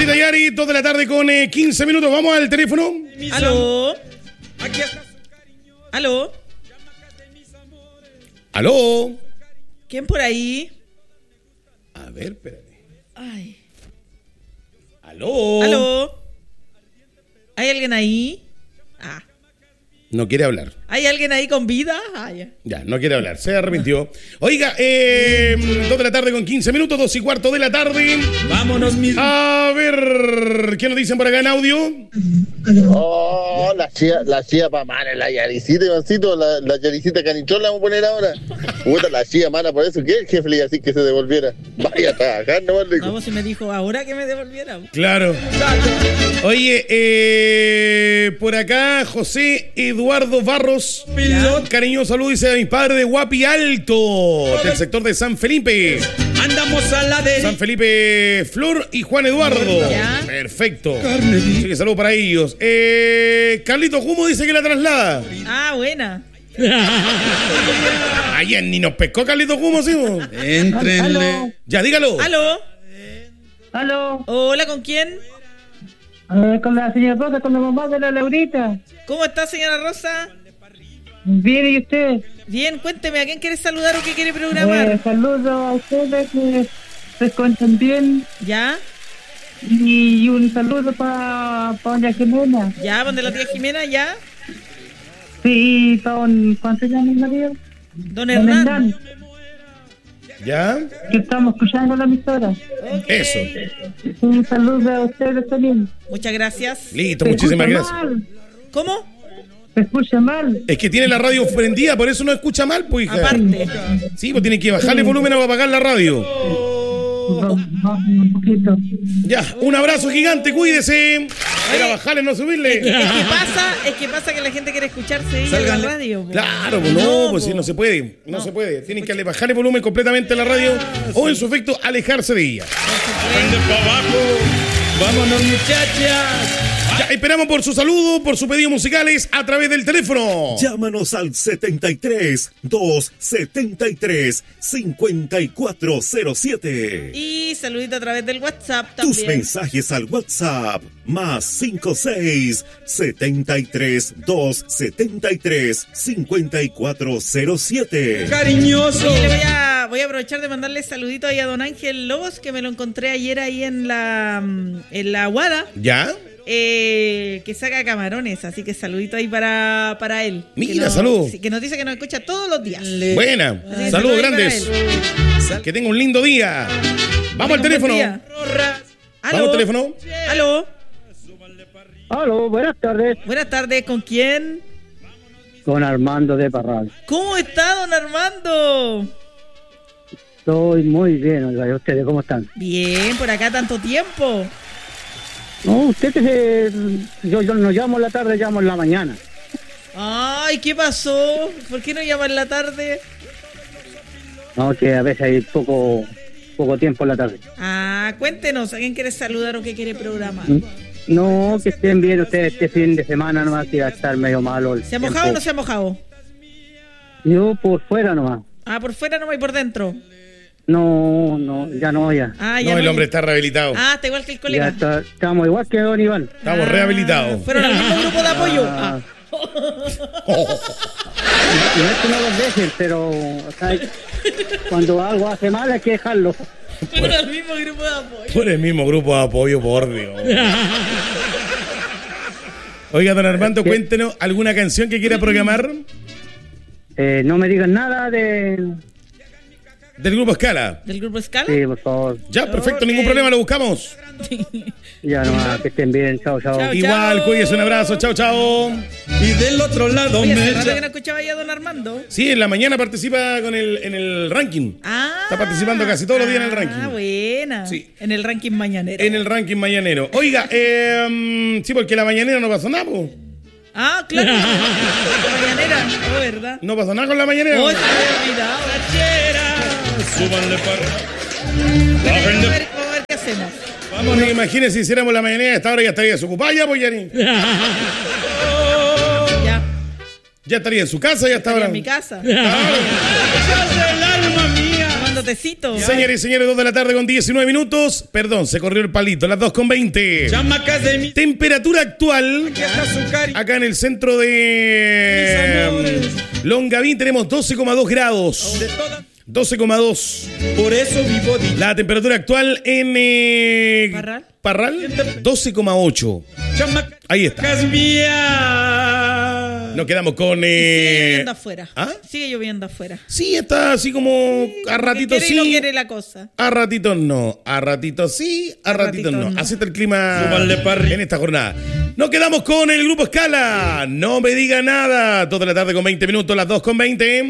Gracias, Yari. 2 de la tarde con 15 minutos. Vamos al teléfono. Aló. Aló. Aló. ¿Quién por ahí? A ver, espérate. Ay. Aló. Aló. ¿Hay alguien ahí? Ah. No quiere hablar. ¿Hay alguien ahí con vida? Ah, ya. Ya, no quiere hablar, se arrepintió. Oiga, 2 de la tarde con 15 minutos, 2:15 de la tarde. Vámonos, mis... A ver, ¿qué nos dicen por acá en audio? Oh, la chía pa' mana, la Yaricita, Ivancito, la Yaricita Canichón la vamos a poner ahora. Puta, la chía, mana, por eso que el jefe le iba a decir que se devolviera. Vaya a trabajar, no vale. No, si me dijo ahora que me devolviera. Claro. Oye, por acá, José Eduardo Barros. Cariñoso saludo, dice a mis padres de Guapi Alto, del sector de San Felipe. Andamos a la de... San Felipe, Flor y Juan Eduardo. ¿Ya? Perfecto. Así que saludo para ellos. Carlito Humo dice que la traslada. Ah, buena. Ayer ni nos pescó Carlito Humo, ¿sí? Éntrenle. Ya, dígalo. Aló. Aló, Hola, ¿con quién? con la señora Rosa, con la mamá de la Laurita. ¿Cómo está, señora Rosa? Bien, ¿y usted? Bien, cuénteme, ¿a quién quiere saludar o qué quiere programar? Saludo a ustedes que se encuentran bien. ¿Ya? Y un saludo para doña Jimena. ¿Ya? ¿Dónde la tía Jimena? ¿Ya? Sí, para ¿cuánto se llama el marido? Don Hernán. ¿Ya? Que estamos escuchando la emisora. Ok. Eso. Un saludo a ustedes también. Muchas gracias. Listo, Se muchísimas escucha gracias. mal, ¿Cómo? se escucha mal. Es que tiene la radio prendida, por eso no escucha mal, pues, hija. Aparte. Sí, pues tiene que bajarle volumen o apagar la radio. Un poquito. Ya, un abrazo gigante, cuídese. Era bajarle, no subirle. Es que pasa que la gente quiere escucharse ella en la radio. po. Claro, pues no, pues sí, no se puede. No se puede. Tienen que bajarle volumen completamente a la radio o, en su efecto, alejarse de ella. Prende para abajo. Vámonos, muchachas. Ya, esperamos por su saludo, por sus pedidos musicales a través del teléfono. Llámanos al 73-273-5407. Y saludito a través del WhatsApp también. Tus mensajes al WhatsApp más 56-73-273-5407. Cariñoso. Oye, voy a aprovechar de mandarle saludito ahí a don Ángel Lobos, que me lo encontré ayer ahí en la Aguada. ¿Ya? Que saca camarones, así que saludito ahí para él. Mira, salud. Que nos dice que nos escucha todos los días. Buena. Así que Saludos salud ahí grandes. Que tenga un lindo día. Vamos al teléfono. ¿Aló? Vamos al teléfono. ¿Aló? Aló, buenas tardes. Buenas tardes, ¿con quién? Con Armando de Parral. ¿Cómo está, don Armando? Estoy muy bien, oiga, ¿y ustedes cómo están? Bien, por acá tanto tiempo. No, ustedes, yo no llamo en la tarde, llamo en la mañana. Ay, ¿qué pasó? ¿Por qué no llama en la tarde? No, que a veces hay poco tiempo en la tarde. Ah, cuéntenos, ¿a quién quiere saludar o qué quiere programar? No, que estén bien ustedes este fin de semana nomás, que va a estar medio malo el ¿Se ha mojado o no se ha mojado? Yo por fuera nomás. Ah, por fuera nomás y por dentro. No, ya no, ya. Ah, ya No, el hombre está rehabilitado. Ah, está igual que el Ya colega. estamos igual que don Iván. Estamos rehabilitados. Fueron al mismo grupo de apoyo. Ah. Y no es que no los dejen, pero o sea, cuando algo hace mal hay que dejarlo. Fueron al mismo grupo de apoyo. Por el mismo grupo de apoyo, por Dios. Oiga, don Armando, cuéntenos alguna canción que quiera programar. No me digan nada de... Del grupo Escala. ¿Del grupo Escala? Sí, por favor. Ya, perfecto, Ok. ningún problema, lo buscamos. Ya nomás, que estén bien. Chao, chao. Chao. Igual, cuídese, un abrazo, chao, chao. Y del otro lado Oye, me hace rato echa. que no escuchaba ya a don Armando. Sí, en la mañana participa en el ranking. Ah. Está participando casi todos los días en el ranking. Ah, buena. Sí. En el ranking mañanero. En el ranking mañanero. Oiga, sí, porque la mañanera no pasó nada, po. Ah, claro. La mañanera. Oh, ¿verdad? No pasó nada con la mañanera. Oh, se me había olvidado. Súbanle para... Bueno, vamos a ver qué hacemos. Bueno, imagínense si hiciéramos la mañanera, a esta hora ya estaría desocupada ya, pues, Yani. Ya. Ya estaría en su casa, ya está Estaría ahora. en mi casa. ¡Echas el alma mía! Tomando brotecito. Señores y señores, 2 de la tarde con 19 minutos. Perdón, se corrió el palito, las 2:20. Chamacas de mi... Temperatura actual. Aquí está su cari... Acá en el centro de Longaví tenemos 12,2 grados. De todas... 12,2. Por eso vivo dicho. La temperatura actual en ¿Parral? 12,8. Chamacas Ahí está. mías. Nos quedamos con... Sigue lloviendo afuera. ¿Ah? Sigue lloviendo afuera. Sí, está así como a ratito quiere sí. y no quiere la cosa. A ratito no. A ratito sí, a ratito no. Así está el clima Súbanle pa' arriba. en esta jornada. Nos quedamos con el Grupo Escala. No me diga nada. 2 de la tarde con 20 minutos, las 2:20.